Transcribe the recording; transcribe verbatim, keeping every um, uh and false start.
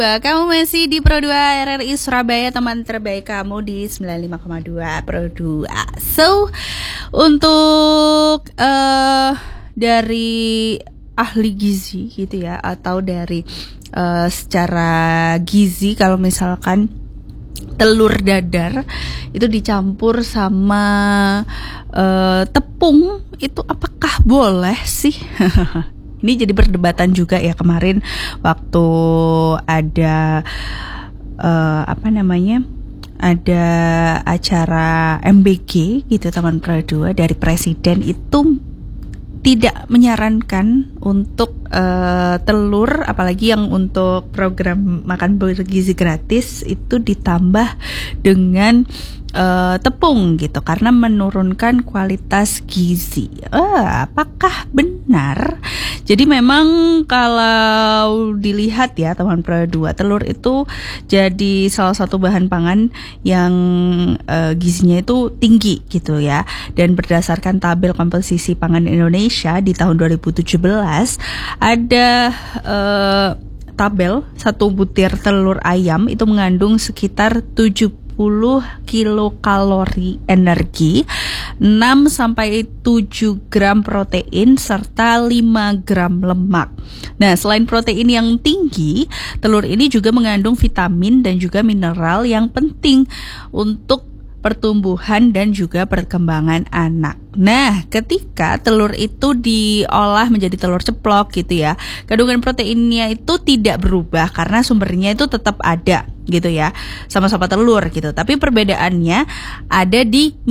Kamu masih di Pro dua R R I Surabaya, teman terbaik kamu di sembilan puluh lima koma dua Pro dua. So, untuk uh, dari ahli gizi gitu ya, atau dari uh, secara gizi, kalau misalkan telur dadar itu dicampur sama uh, tepung, itu apakah boleh sih? Ini jadi perdebatan juga ya kemarin waktu ada uh, apa namanya ada acara M B G gitu, teman Pro dua, dari presiden itu tidak menyarankan untuk uh, telur, apalagi yang untuk program makan bergizi gratis itu ditambah dengan uh, tepung gitu, karena menurunkan kualitas gizi. Uh, apakah benar? Jadi memang kalau dilihat ya teman Pro dua, telur itu jadi salah satu bahan pangan yang uh, gizinya itu tinggi gitu ya. Dan berdasarkan tabel komposisi pangan Indonesia di tahun dua ribu tujuh belas, ada uh, tabel satu butir telur ayam itu mengandung sekitar tujuh puluh kilokalori energi, enam sampai tujuh gram protein, serta lima gram lemak. Nah, selain protein yang tinggi, telur ini juga mengandung vitamin dan juga mineral yang penting untuk pertumbuhan dan juga perkembangan anak. Nah, ketika telur itu diolah menjadi telur ceplok gitu ya, kandungan proteinnya itu tidak berubah karena sumbernya itu tetap ada gitu ya, sama-sama telur gitu. Tapi perbedaannya ada di